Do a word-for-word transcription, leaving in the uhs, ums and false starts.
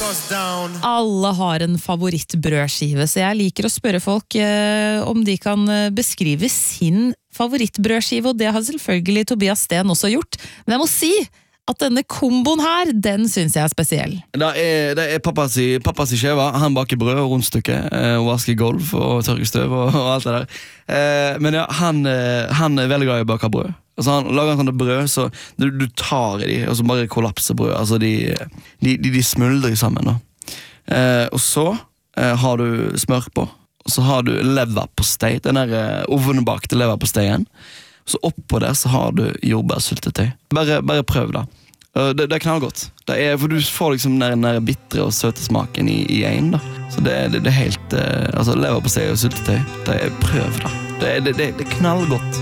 Alle har en favorittbrødskive, så jeg liker å spørre folk eh, om de kan beskrive sin favorittbrødskive, og det har selvfølgelig Tobias Sten også gjort. Men jeg må si at denne komboen her, den synes jeg er spesiell. Det er, det er pappas i, pappas i skjeva. Han baker brød og rundstykke, eh, og vasker golv og tørker støv og, og alt det der. Eh, men ja, han, eh, han er veldig glad i å bake brød. Altså han lager en sånn brød, så du, du tar i de, og så bare kollapser brød. Altså de, de, de, de smuldrer sammen da. Eh, og så eh, har du smør på, og så har du leverpostei, den der eh, ovnbakte leverposteien. Så oppå der så har du jordbærsyltetøy. Bare, bare prøv da. Det, det er knallgodt. Det er, for du får liksom den der bittre og søte smaken i, i en da. Så det, det, det er helt, eh, altså leverpostei og syltetøy, det er prøv da. Det, det, det, det er knallgodt.